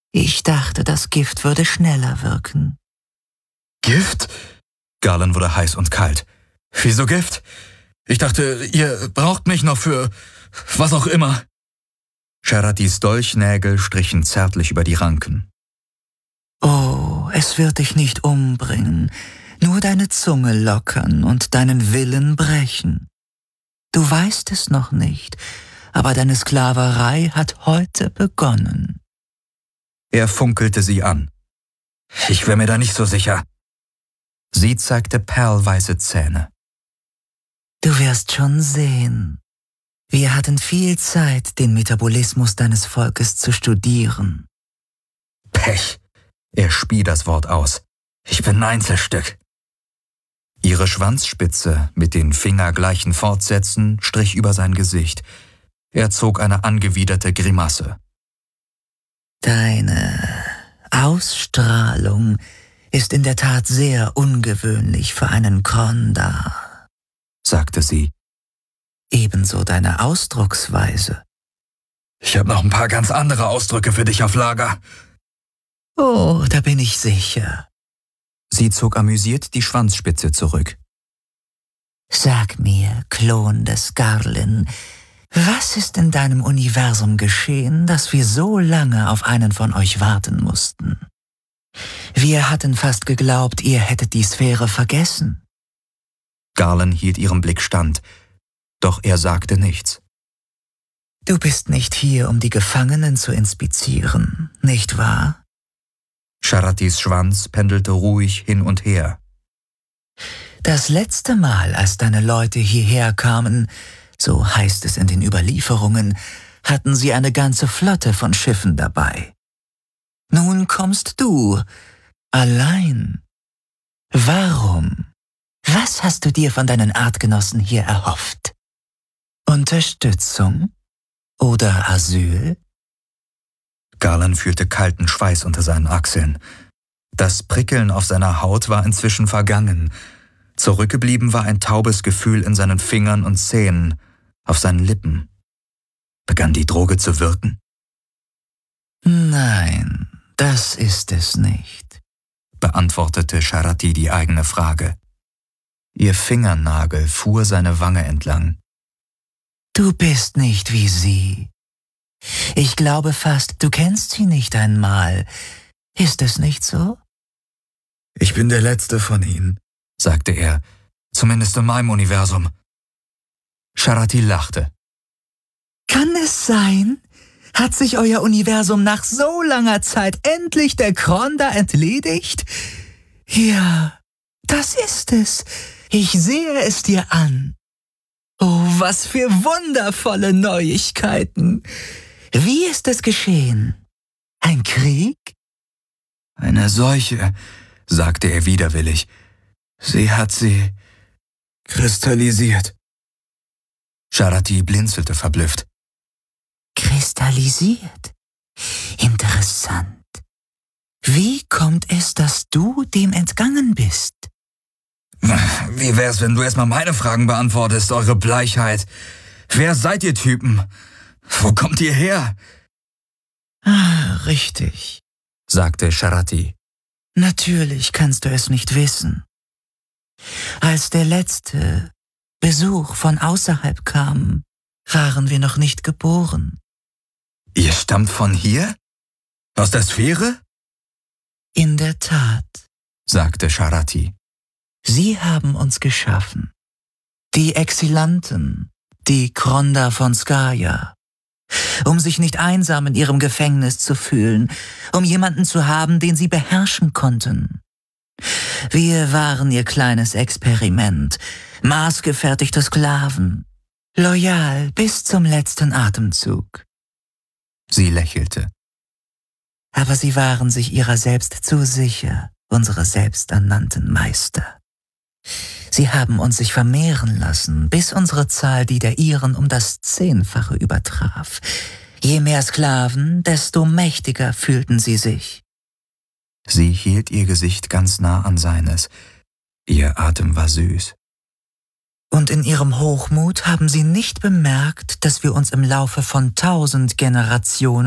Ich dachte, das Gift würde schneller wirken. Gift? Garland wurde heiß und kalt. Wieso Gift? Ich dachte, ihr braucht mich noch für was auch immer. Charatis Dolchnägel strichen zärtlich über die Ranken. Oh, es wird dich nicht umbringen, nur deine Zunge lockern und deinen Willen brechen. Du weißt es noch nicht, aber deine Sklaverei hat heute begonnen. Er funkelte sie an. Ich wäre mir da nicht so sicher. Sie zeigte perlweiße Zähne. Du wirst schon sehen. Wir hatten viel Zeit, den Metabolismus deines Volkes zu studieren. Pech. Er spie das Wort aus. Ich bin ein Einzelstück. Ihre Schwanzspitze mit den fingergleichen Fortsätzen strich über sein Gesicht. Er zog eine angewiderte Grimasse. Deine Ausstrahlung ist in der Tat sehr ungewöhnlich für einen Kronda, sagte sie. Ebenso deine Ausdrucksweise. Ich habe noch ein paar ganz andere Ausdrücke für dich auf Lager. Oh, da bin ich sicher. Sie zog amüsiert die Schwanzspitze zurück. Sag mir, Klon des Garlin, was ist in deinem Universum geschehen, dass wir so lange auf einen von euch warten mussten? Wir hatten fast geglaubt, ihr hättet die Sphäre vergessen. Garland hielt ihrem Blick stand, doch er sagte nichts. Du bist nicht hier, um die Gefangenen zu inspizieren, nicht wahr? Charatis Schwanz pendelte ruhig hin und her. Das letzte Mal, als deine Leute hierher kamen, so heißt es in den Überlieferungen, hatten sie eine ganze Flotte von Schiffen dabei. Nun kommst du, allein. Warum? Was hast du dir von deinen Artgenossen hier erhofft? Unterstützung? Oder Asyl? Garland fühlte kalten Schweiß unter seinen Achseln. Das Prickeln auf seiner Haut war inzwischen vergangen. Zurückgeblieben war ein taubes Gefühl in seinen Fingern und Zähnen, auf seinen Lippen. Begann die Droge zu wirken? Nein, das ist es nicht, beantwortete Charati die eigene Frage. Ihr Fingernagel fuhr seine Wange entlang. Du bist nicht wie sie. Ich glaube fast, du kennst sie nicht einmal. Ist es nicht so? Ich bin der Letzte von ihnen, sagte er, zumindest in meinem Universum. Charati lachte. Kann es sein? Hat sich euer Universum nach so langer Zeit endlich der Kronda entledigt? Ja, das ist es. Ich sehe es dir an. Oh, was für wundervolle Neuigkeiten. Wie ist es geschehen? Ein Krieg? Eine Seuche, sagte er widerwillig. Sie hat sie kristallisiert. Charati blinzelte verblüfft. Kristallisiert? Interessant. Wie kommt es, dass du dem entgangen bist? Wie wär's, wenn du erstmal meine Fragen beantwortest, eure Bleichheit? Wer seid ihr Typen? Wo kommt ihr her? Richtig, sagte Charati. Natürlich kannst du es nicht wissen. Als der letzte Besuch von außerhalb kam, waren wir noch nicht geboren. Ihr stammt von hier? Aus der Sphäre? In der Tat, sagte Charati. Sie haben uns geschaffen. Die Exilanten, die Kronda von Skaya. Um sich nicht einsam in ihrem Gefängnis zu fühlen, um jemanden zu haben, den sie beherrschen konnten. Wir waren ihr kleines Experiment, maßgefertigte Sklaven, loyal bis zum letzten Atemzug. Sie lächelte. Aber sie waren sich ihrer selbst zu sicher, unsere selbsternannten Meister. Sie haben uns sich vermehren lassen, bis unsere Zahl die der ihren um das 10-fache übertraf. Je mehr Sklaven, desto mächtiger fühlten sie sich. Sie hielt ihr Gesicht ganz nah an seines. Ihr Atem war süß. Und in ihrem Hochmut haben sie nicht bemerkt, dass wir uns im Laufe von 1000 Generationen